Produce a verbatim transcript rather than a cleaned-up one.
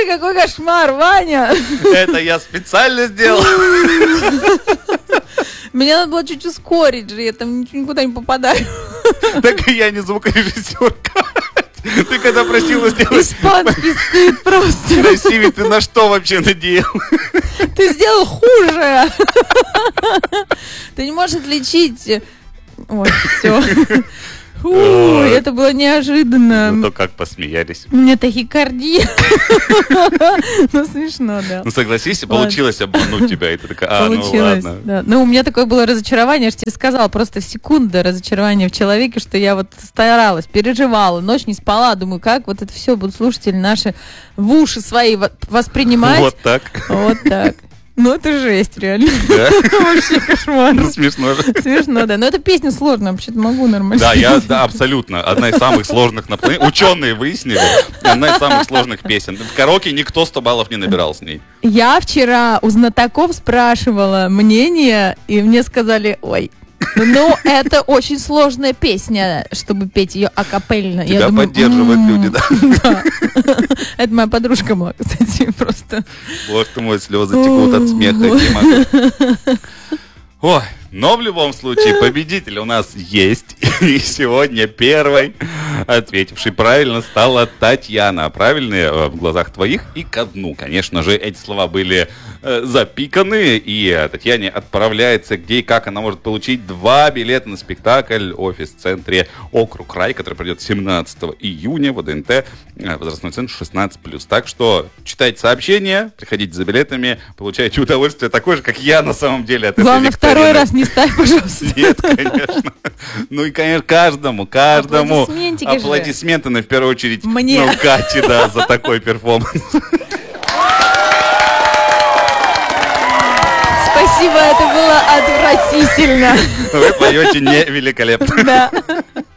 Ой, какой кошмар, Ваня. Это я специально сделал. Меня надо было чуть ускорить же, я там никуда не попадаю. Так и я не звукорежиссер. Ты когда просила сделать... Испанский стыд просто. Красивее, ты на что вообще надеял? Ты сделал хуже. Ты не можешь отличить... Ой, все. Ой, это было неожиданно. Ну то как посмеялись. У меня тахикардия. Ну, смешно, да. Ну, согласись, получилось обмануть тебя. И ты такая, а, ну Получилось, ладно. да. Ну, у меня такое было разочарование, я же тебе сказала, просто секунда разочарования в человеке, что я вот старалась, переживала, ночь не спала, думаю, как вот это все будут слушатели наши в уши свои воспринимать. Вот так. Вот так. Ну, это жесть, реально. Да? Вообще кошмар. Ну, смешно же. Смешно, да. Но эта песня сложная, вообще-то могу нормально. Да, я, да, абсолютно. Одна из самых сложных на планете. Ученые выяснили, одна из самых сложных песен. В караоке никто сто баллов не набирал с ней. Я вчера у знатоков спрашивала мнение, и мне сказали, ой, ну, это очень сложная песня, чтобы петь ее акапельно. Тебя Я думаю, поддерживают м-м, люди, да? да. Это моя подружка была, кстати, просто. Боже ты мой, слезы текут от смеха. Не могу. Ой, но в любом случае победитель у нас есть. И сегодня первой ответившей правильно стала Татьяна. Правильные в глазах твоих и ко дну. Конечно же, эти слова были э, запиканы. И Татьяне отправляется, где и как она может получить два билета на спектакль «Офис» в центре «Округ Рай», который пройдет семнадцатого июня в ДНТ. Э, возрастной центр шестнадцать плюс. Так что читайте сообщения, приходите за билетами, получайте удовольствие такое же, как я на самом деле от этой Главное, викторины. второй раз не ставь, пожалуйста. Нет, конечно. Ну и, конечно, каждому, каждому. Аплодисментики же. Аплодисменты, но в первую очередь, Мне. ну, Кате, да, за такой перформанс. Спасибо, это было отвратительно. Вы поете не великолепно. Да.